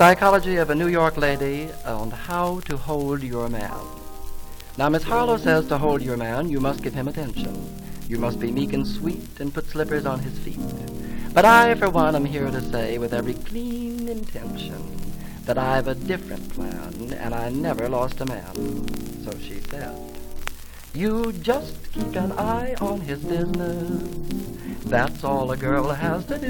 Psychology of a New York Lady on How to Hold Your Man. Now, Miss Harlow says to hold your man, you must give him attention. You must be meek and sweet and put slippers on his feet. But I, for one, am here to say with every clean intention that I've a different plan, and I never lost a man. So she said, you just keep an eye on his business. That's all a girl has to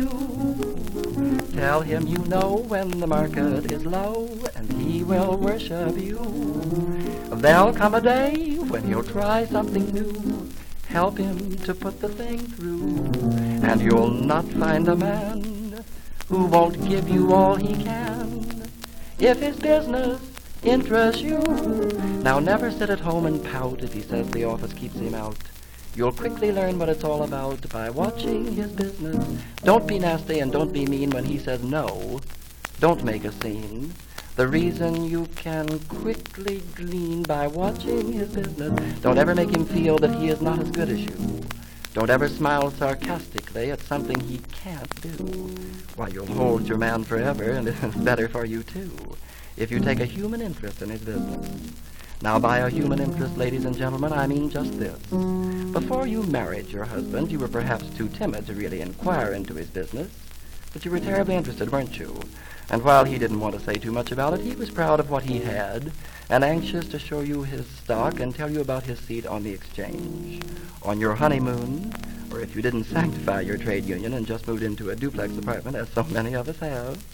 do. Tell him you know when the market is low, and he will worship you. There'll come a day when he'll try something new. Help him to put the thing through, and you'll not find a man who won't give you all he can if his business interests you. Now never sit at home and pout if he says the office keeps him out. You'll quickly learn what it's all about by watching his business. Don't be nasty and don't be mean when he says no. Don't make a scene. The reason you can quickly glean by watching his business. Don't ever make him feel that he is not as good as you. Don't ever smile sarcastically at something he can't do. Why, you'll hold your man forever, and it's better for you, too, if you take a human interest in his business. Now, by a human interest, ladies and gentlemen, I mean just this. Before you married your husband, you were perhaps too timid to really inquire into his business, but you were terribly interested, weren't you? And while he didn't want to say too much about it, he was proud of what he had and anxious to show you his stock and tell you about his seat on the exchange. On your honeymoon, or if you didn't sanctify your trade union and just moved into a duplex apartment, as so many of us have,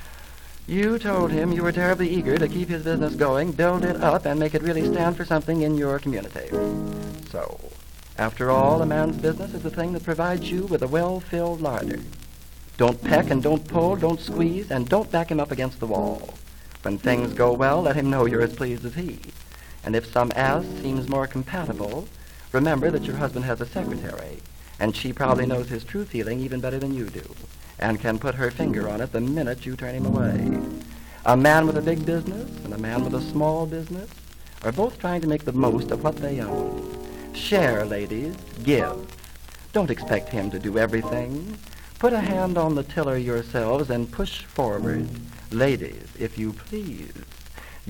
you told him you were terribly eager to keep his business going, build it up, and make it really stand for something in your community. So, after all, a man's business is the thing that provides you with a well-filled larder. Don't peck and don't pull, don't squeeze, and don't back him up against the wall. When things go well, let him know you're as pleased as he. And if some ass seems more compatible, remember that your husband has a secretary, and she probably knows his true feeling even better than you do, and can put her finger on it the minute you turn him away. A man with a big business and a man with a small business are both trying to make the most of what they own. Share, ladies. Give. Don't expect him to do everything. Put a hand on the tiller yourselves and push forward. Ladies, if you please.